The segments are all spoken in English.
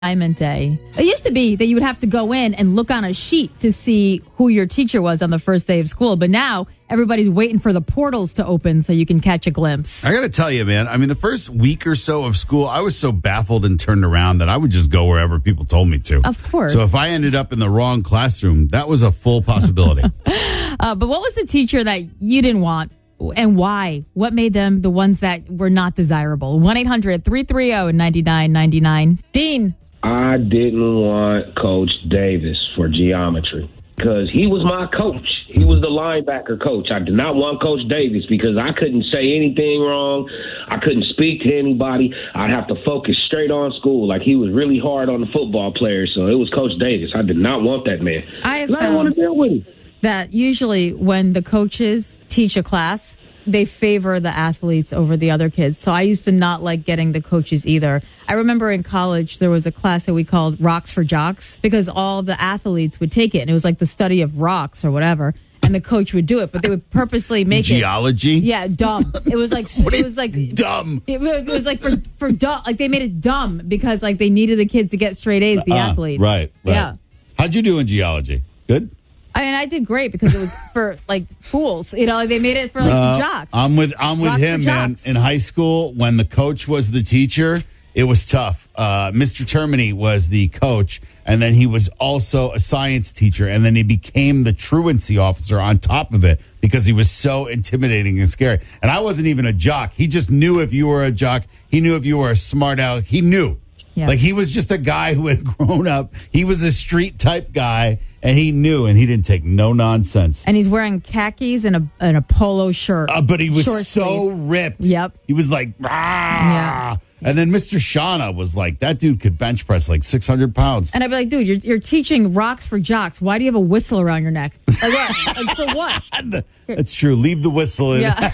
Assignment day. It used to be that you would have to go in and look on a sheet to see who your teacher was on the first day of school. But now everybody's waiting for the portals to open so you can catch a glimpse. I got to tell you, man, I mean, the first week or so of school, I was so baffled and turned around that I would just go wherever people told me to. Of course. So if I ended up in the wrong classroom, that was a full possibility. But what was the teacher that you didn't want? And why? What made them the ones that were not desirable? 1-800-330-9999. Dean. I didn't want Coach Davis for geometry because he was my coach. He was the linebacker coach. I did not want Coach Davis because I couldn't say anything wrong. I couldn't speak to anybody. I'd have to focus straight on school. Like, he was really hard on the football players. So it was Coach Davis. I did not want that man. I don't want to deal with him. That usually when the coaches teach a class, they favor the athletes over the other kids. So I used to not like getting the coaches either. I remember in college, there was a class that we called Rocks for Jocks because all the athletes would take it. And it was like the study of rocks or whatever. And the coach would do it, but they would purposely make Geology? Yeah, dumb. It was like, dumb. It was like for dumb. Like they made it dumb because like they needed the kids to get straight A's, the athletes. Right. Yeah. How'd you do in geology? Good? I mean, I did great because it was for like fools. You know, they made it for like the jocks. I'm with Rocks him, for man. jocks. In high school, when the coach was the teacher, it was tough. Mr. Termini was the coach, and then he was also a science teacher, and then he became the truancy officer on top of it because he was so intimidating and scary. And I wasn't even a jock. He just knew if you were a jock. He knew if you were a smart aleck. He knew. Yeah. Like, he was just a guy who had grown up. He was a street type guy, and he knew, and he didn't take no nonsense. And he's wearing khakis and a polo shirt. But he was Short so sleeve. ripped. Yep. He was like, rah. Yeah. And then Mr. Shauna was like, that dude could bench press like 600 pounds. And I'd be like, dude, you're teaching rocks for jocks. Why do you have a whistle around your neck? Like, what? Like, for what? That's true. Leave the whistle in. Yeah.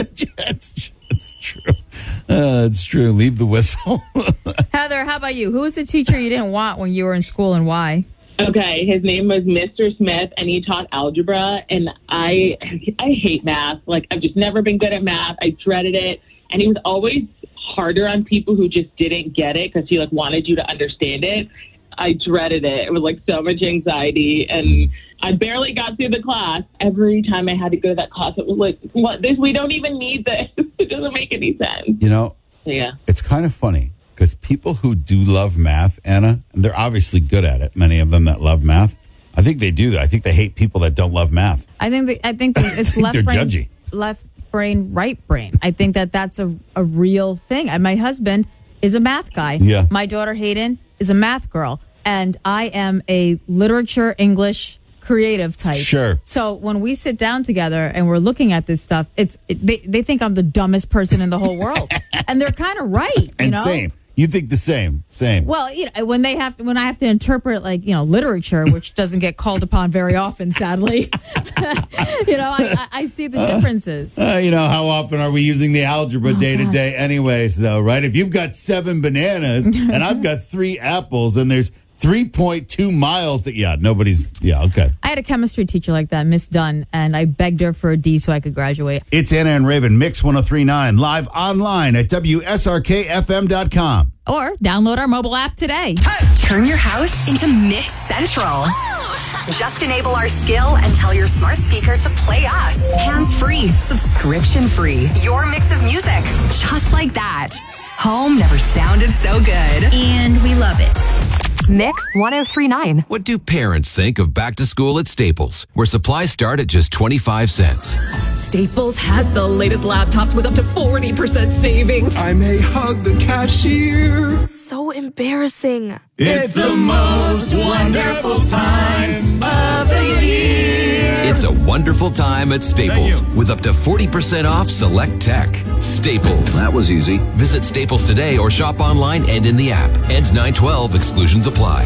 It's true. It's true. Leave the whistle. Heather, how about you? Who was the teacher you didn't want when you were in school and why? Okay, his name was Mr. Smith, and he taught algebra, and I hate math. Like, I've just never been good at math. I dreaded it, and he was always harder on people who just didn't get it because he, like, wanted you to understand it. I dreaded it. It was, like, so much anxiety, and I barely got through the class. Every time I had to go to that class, it was like, what? We don't even need this. It doesn't make any sense. You know, Yeah. it's kind of funny because people who do love math, Anna, and they're obviously good at it, many of them that love math, I think they do. I think they hate people that don't love math. I think it's think they're judgy. left brain, right brain. I think that's a real thing. And my husband is a math guy. Yeah. My daughter Hayden is a math girl, and I am a literature, English, creative type. Sure. So when we sit down together and we're looking at this stuff, they think I'm the dumbest person in the whole world, and they're kind of right. You And know? same. You think the same. Well, you know, when I have to interpret, like, you know, literature, which doesn't get called upon very often, sadly, you know, I see the differences. You know, how often are we using the algebra day to day anyways, though, right? If you've got 7 bananas and I've got 3 apples and there's 3.2 miles that, okay. I had a chemistry teacher like that, Miss Dunn, and I begged her for a D so I could graduate. It's Anna and Raven, Mix 103.9, live online at WSRKFM.com. Or download our mobile app today. Turn your house into Mix Central. Just enable our skill and tell your smart speaker to play us. Hands-free, subscription-free. Your mix of music, just like that. Home never sounded so good. And we love it. Mix 103.9. What do parents think of back to school at Staples, where supplies start at just 25 cents? Staples has the latest laptops with up to 40% savings. I may hug the cashier. So embarrassing. It's the most wonderful time of the year. It's a wonderful time at Staples with up to 40% off select tech. Staples. That was easy. Visit Staples today or shop online and in the app. Ends 9/12. Exclusions apply.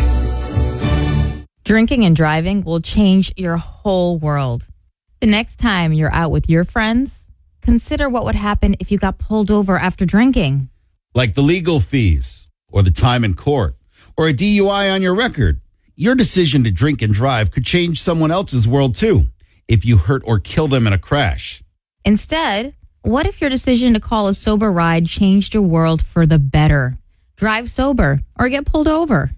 Drinking and driving will change your whole world. The next time you're out with your friends, consider what would happen if you got pulled over after drinking. Like the legal fees, or the time in court, or a DUI on your record. Your decision to drink and drive could change someone else's world too, if you hurt or kill them in a crash. Instead, what if your decision to call a sober ride changed your world for the better? drive sober, or get pulled over.